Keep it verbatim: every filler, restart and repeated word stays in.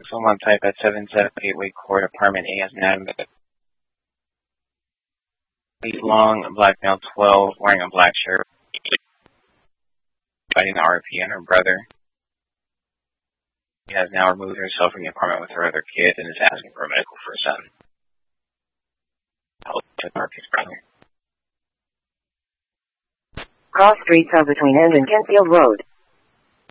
Someone type at seven seven eight Wake Court, apartment A as an feet long, black male twelve, wearing a black shirt, fighting the R P and her brother. She has now removed herself from the apartment with her other kid and is asking for a medical for her son. R P's brother. Cross streets are between End and Kentfield Road.